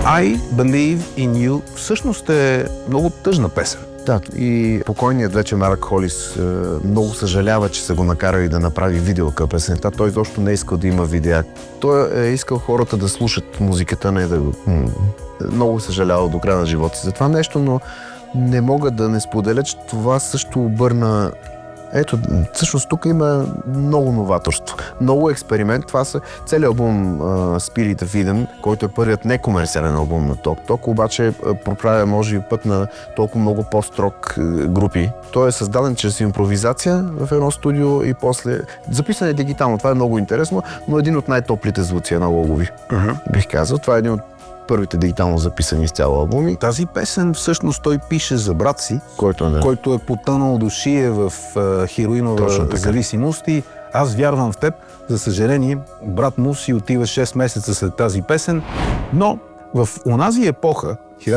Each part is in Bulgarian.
I Believe in You всъщност е много тъжна песен. Да, и покойният вече Марк Холис много съжалява, че са го накарали да направи видео към песента. Той изобщо не е искал да има видеа. Той е искал хората да слушат музиката, не да... Много съжалява до края на живота си за това нещо, но не мога да не споделя, че това също обърна... Ето, всъщност тук има много новаторство, много експеримент. Това са целият албум Spirit of Eden, който е първият некомерциален албум на Ток Ток, обаче проправя може би път на толкова много по-строг групи. Той е създаден чрез импровизация в едно студио и после записан е дигитално. Това е много интересно, но един от най-топлите звуци аналогови, бих казал. Това е един от първите дигитално записани с цяло албуми. Тази песен всъщност той пише за брат си, който е потънал до шия в хероинова зависимост и аз вярвам в теб. За съжаление, брат му си отива 6 месеца след тази песен, но в онази епоха,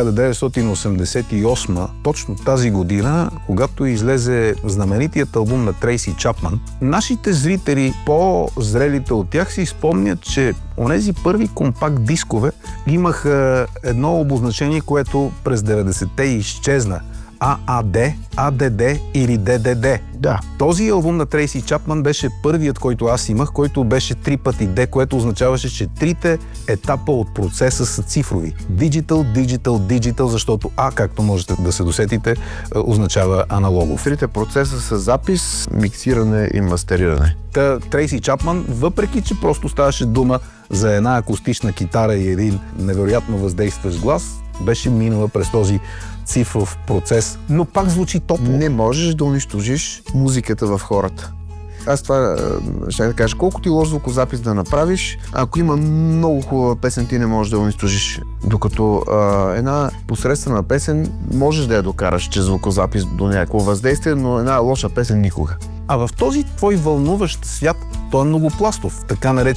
1988, точно тази година, когато излезе знаменитият албум на Трейси Чапман, нашите зрители, по-зрелите от тях, си спомнят, че онези първи компакт дискове имаха едно обозначение, което през 90-те изчезна. ААД, АДД или ДДД. Да. Този албум на Трейси Чапман беше първият, който аз имах, който беше 3 пъти D, което означаваше, че трите етапа от процеса са цифрови. Digital, защото А, както можете да се досетите, означава аналогов. Трите процеса са запис, миксиране и мастериране. Трейси Чапман, въпреки че просто ставаше дума за една акустична китара и един невероятно въздействащ глас, беше минала през този цифров процес, но пак звучи топло. Не можеш да унищожиш музиката в хората. Аз това ще да кажа, колко ти лош звукозапис да направиш, ако има много хубава песен, ти не можеш да унищожиш. Докато една посредствена песен можеш да я докараш чрез звукозапис до някакво въздействие, но една лоша песен никога. А в този твой вълнуващ свят той е многопластов, така наречен